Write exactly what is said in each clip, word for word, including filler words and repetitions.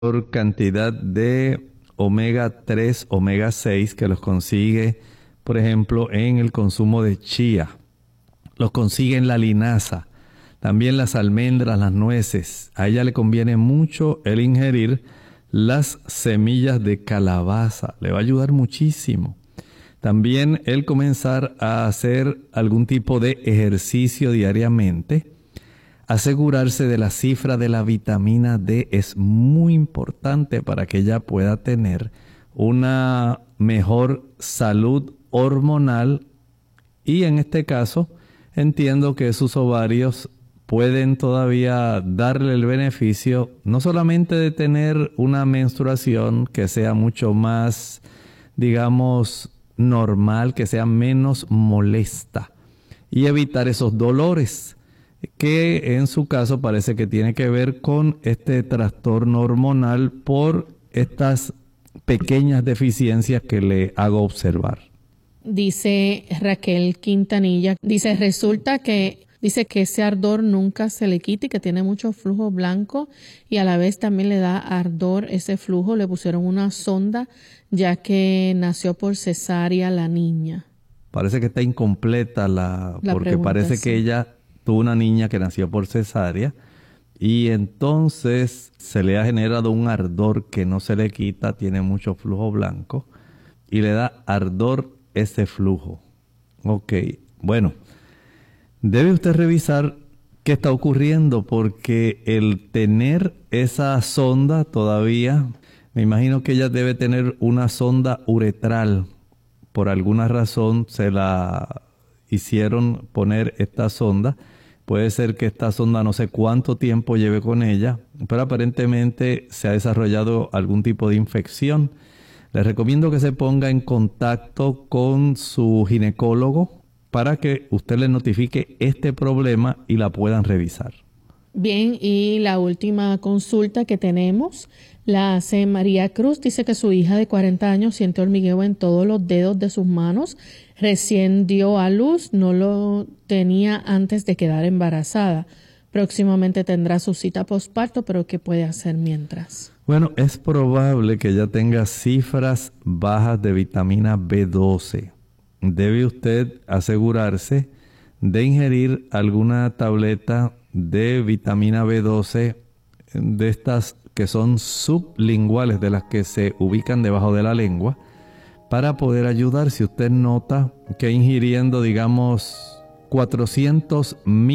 cantidad de omega tres, omega seis que los consigue, por ejemplo, en el consumo de chía. Los consigue en la linaza, también las almendras, las nueces. A ella le conviene mucho el ingerir las semillas de calabaza. Le va a ayudar muchísimo. También el comenzar a hacer algún tipo de ejercicio diariamente. Asegurarse de la cifra de la vitamina D es muy importante para que ella pueda tener una mejor salud hormonal, y en este caso entiendo que sus ovarios pueden todavía darle el beneficio no solamente de tener una menstruación que sea mucho más, digamos, normal, que sea menos molesta, y evitar esos dolores que en su caso parece que tiene que ver con este trastorno hormonal por estas pequeñas deficiencias que le hago observar. Dice Raquel Quintanilla, dice, resulta que, dice que ese ardor nunca se le quita y que tiene mucho flujo blanco, y a la vez también le da ardor ese flujo. Le pusieron una sonda ya que nació por cesárea la niña. Parece que está incompleta la, la porque pregunta, parece sí. que ella tuvo una niña que nació por cesárea y entonces se le ha generado un ardor que no se le quita, tiene mucho flujo blanco y le da ardor ese flujo. Ok, bueno, debe usted revisar qué está ocurriendo, porque el tener esa sonda todavía, me imagino que ella debe tener una sonda uretral. Por alguna razón se la hicieron poner esta sonda. Puede ser que esta sonda no sé cuánto tiempo lleve con ella, pero aparentemente se ha desarrollado algún tipo de infección. Les recomiendo que se ponga en contacto con su ginecólogo para que usted le notifique este problema y la puedan revisar. Bien, y la última consulta que tenemos la hace María Cruz. Dice que su hija de cuarenta años siente hormigueo en todos los dedos de sus manos. Recién dio a luz, no lo tenía antes de quedar embarazada. Próximamente tendrá su cita posparto, pero ¿qué puede hacer mientras? Bueno, es probable que ella tenga cifras bajas de vitamina B doce. Debe usted asegurarse de ingerir alguna tableta de vitamina B doce, de estas que son sublinguales, de las que se ubican debajo de la lengua, para poder ayudar. Si usted nota que ingiriendo, digamos, cuatrocientos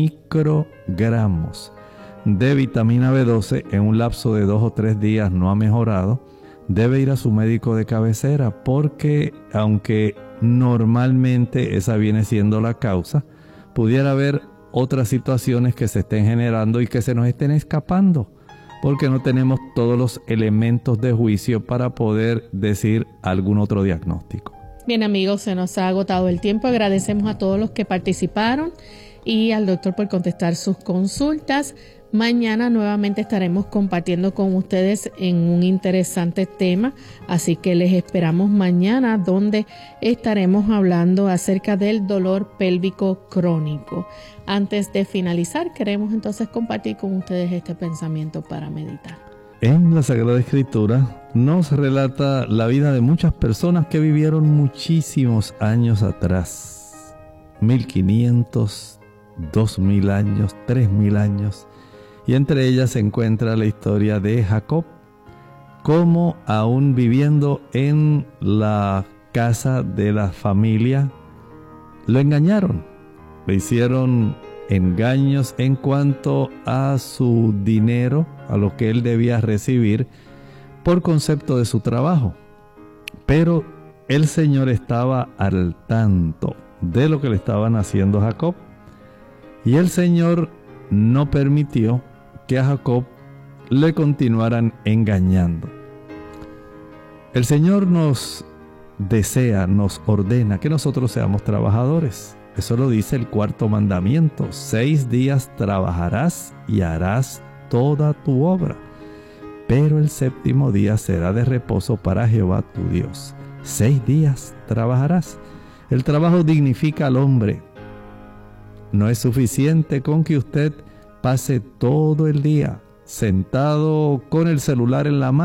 microgramos de vitamina B doce en un lapso de dos o tres días no ha mejorado, debe ir a su médico de cabecera, porque aunque normalmente esa viene siendo la causa, pudiera haber otras situaciones que se estén generando y que se nos estén escapando, porque no tenemos todos los elementos de juicio para poder decir algún otro diagnóstico. Bien, amigos, se nos ha agotado el tiempo. Agradecemos a todos los que participaron y al doctor por contestar sus consultas. Mañana nuevamente estaremos compartiendo con ustedes en un interesante tema, así que les esperamos mañana, donde estaremos hablando acerca del dolor pélvico crónico. Antes de finalizar, queremos entonces compartir con ustedes este pensamiento para meditar. En la Sagrada Escritura nos relata la vida de muchas personas que vivieron muchísimos años atrás, mil quinientos, dos mil años, tres mil años. Y entre ellas se encuentra la historia de Jacob, cómo aún viviendo en la casa de la familia, lo engañaron. Le hicieron engaños en cuanto a su dinero, a lo que él debía recibir por concepto de su trabajo. Pero el Señor estaba al tanto de lo que le estaban haciendo a Jacob. Y el Señor no permitió que a Jacob le continuaran engañando. El Señor nos desea, nos ordena que nosotros seamos trabajadores. Eso lo dice el cuarto mandamiento. Seis días trabajarás y harás toda tu obra, pero el séptimo día será de reposo para Jehová tu Dios. Seis días trabajarás. El trabajo dignifica al hombre. No es suficiente con que usted pase todo el día sentado con el celular en la mano,